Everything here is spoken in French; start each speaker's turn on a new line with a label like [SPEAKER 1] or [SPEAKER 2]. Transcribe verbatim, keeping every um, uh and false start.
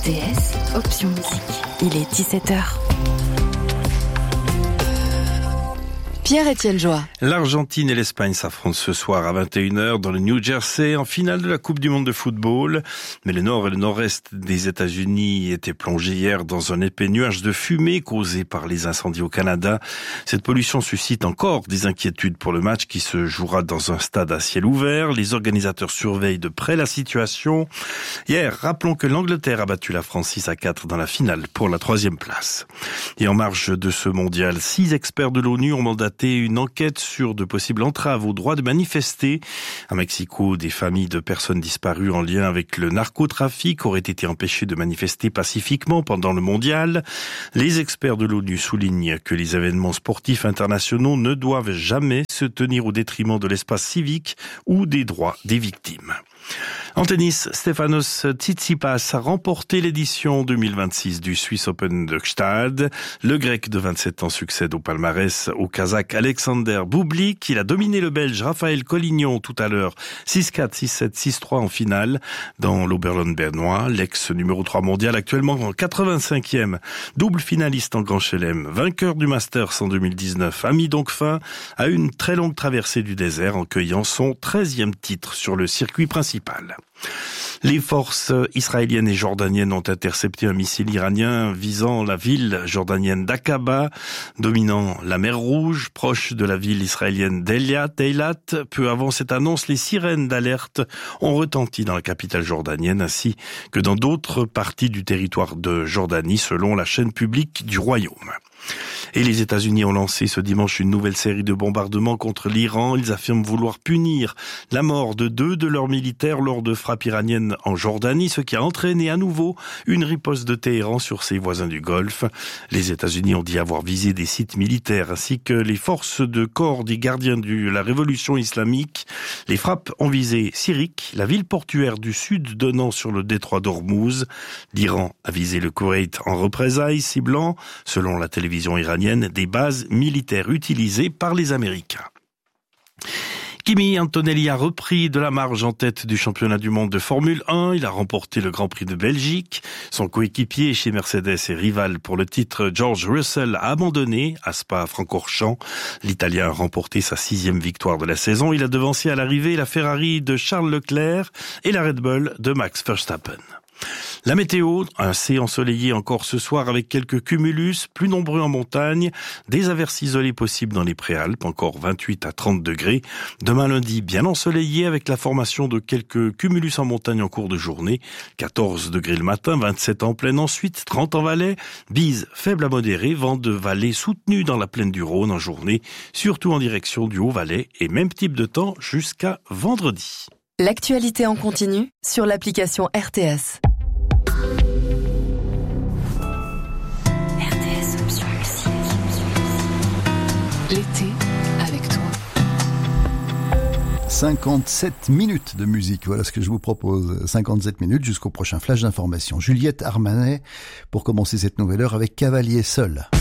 [SPEAKER 1] R T S, option musique. Il est dix-sept heures. Pierre-Étienne Joie.
[SPEAKER 2] L'Argentine et l'Espagne s'affrontent ce soir à vingt et une heures dans le New Jersey en finale de la Coupe du Monde de football. Mais le nord et le nord-est des États-Unis étaient plongés hier dans un épais nuage de fumée causé par les incendies au Canada. Cette pollution suscite encore des inquiétudes pour le match qui se jouera dans un stade à ciel ouvert. Les organisateurs surveillent de près la situation. Hier, rappelons que l'Angleterre a battu la France six à quatre dans la finale pour la troisième place. Et en marge de ce mondial, six experts de l'ONU ont mandaté une enquête sur de possibles entraves au droit de manifester. À Mexico, des familles de personnes disparues en lien avec le narcotrafic auraient été empêchées de manifester pacifiquement pendant le mondial. Les experts de l'ONU soulignent que les événements sportifs internationaux ne doivent jamais se tenir au détriment de l'espace civique ou des droits des victimes. En tennis, Stefanos Tsitsipas a remporté l'édition deux mille vingt-six du Swiss Open de Gstad. Le Grec de vingt-sept ans succède au palmarès au Kazakh Alexander Bublik. Il a dominé le Belge Raphaël Collignon tout à l'heure six quatre, six sept, six trois en finale dans l'Oberland bernois. L'ex numéro trois mondial actuellement en quatre-vingt-cinquième, double finaliste en Grand Chelem, vainqueur du Masters en deux mille dix-neuf, a mis donc fin à une très longue traversée du désert en cueillant son treizième titre sur le circuit principal. Les forces israéliennes et jordaniennes ont intercepté un missile iranien visant la ville jordanienne d'Aqaba, dominant la mer Rouge, proche de la ville israélienne d'Eilat. Peu avant cette annonce, les sirènes d'alerte ont retenti dans la capitale jordanienne ainsi que dans d'autres parties du territoire de Jordanie, selon la chaîne publique du royaume. Et les États-Unis ont lancé ce dimanche une nouvelle série de bombardements contre l'Iran. Ils affirment vouloir punir la mort de deux de leurs militaires lors de frappes iraniennes en Jordanie, ce qui a entraîné à nouveau une riposte de Téhéran sur ses voisins du Golfe. Les États-Unis ont dit avoir visé des sites militaires ainsi que les forces de corps des gardiens de la révolution islamique. Les frappes ont visé Sirik, la ville portuaire du sud donnant sur le détroit d'Ormuz. L'Iran a visé le Koweït en représailles, ciblant, selon la télévision iranienne, des bases militaires utilisées par les Américains. Kimi Antonelli a repris de la marge en tête du championnat du monde de Formule un. Il a remporté le Grand Prix de Belgique. Son coéquipier chez Mercedes et rival pour le titre, George Russell, a abandonné à Spa-Francorchamps. L'Italien a remporté sa sixième victoire de la saison. Il a devancé à l'arrivée la Ferrari de Charles Leclerc et la Red Bull de Max Verstappen. La météo, un C ensoleillé encore ce soir avec quelques cumulus, plus nombreux en montagne, des averses isolées possibles dans les Préalpes, encore vingt-huit à trente degrés. Demain lundi, bien ensoleillé avec la formation de quelques cumulus en montagne en cours de journée, quatorze degrés le matin, vingt-sept en plaine ensuite, trente en Valais, bise faible à modérée, vent de vallée soutenu dans la plaine du Rhône en journée, surtout en direction du Haut-Valais et même type de temps jusqu'à vendredi.
[SPEAKER 1] L'actualité en continu sur l'application R T S.
[SPEAKER 3] L'été avec toi.
[SPEAKER 4] cinquante-sept minutes de musique, voilà ce que je vous propose. cinquante-sept minutes jusqu'au prochain flash d'information. Juliette Armanet pour commencer cette nouvelle heure avec Cavalier seul.